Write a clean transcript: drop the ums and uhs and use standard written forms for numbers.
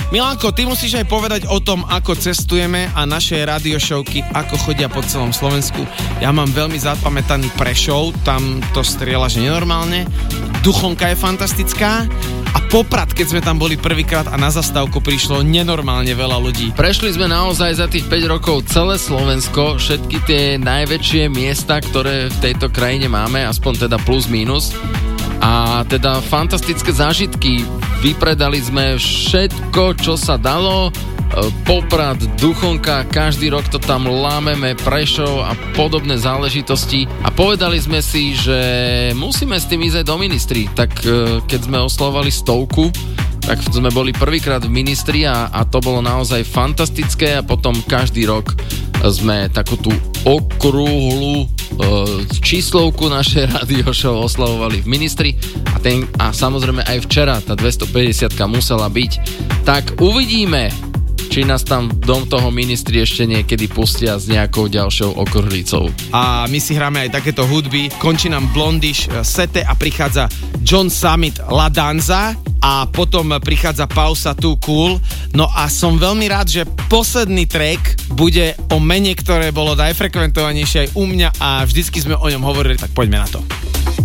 Milanko, ty musíš aj povedať o tom, ako cestujeme a naše radiošovky, ako chodia po celom Slovensku. Ja mám veľmi zapamätaný Prešov, tam to strieľa, že nenormálne. Duchonka je fantastická a Poprad, keď sme tam boli prvýkrát a na zastávku prišlo nenormálne veľa ľudí. Prešli sme naozaj za tých 5 rokov celé Slovensko, všetky tie najväčšie miesta, ktoré v tejto krajine máme, aspoň teda plus minus. A teda fantastické zážitky. Vypredali sme všetko, čo sa dalo. Poprad, Duchonka, každý rok to tam lámeme, Prešov a podobné záležitosti. A povedali sme si, že musíme s tým ísť aj do Ministry. Tak keď sme oslovali 100, tak sme boli prvýkrát v Ministry a to bolo naozaj fantastické a potom každý rok sme takú tú okrúhlu číslovku našej radio show oslavovali v Ministry a samozrejme aj včera tá 250-ka musela byť. Tak uvidíme, či nás tam do toho Ministry ešte niekedy pustia s nejakou ďalšou okrúhlicou. A my si hráme aj takéto hudby. Končí nám Blondish sete a prichádza John Summit La Danza a potom prichádza Pausa Too Cool. No a som veľmi rád, že posledný track bude o mene, ktoré bolo najfrekventovanejšie aj u mňa a vždycky sme o ňom hovorili, tak poďme na to.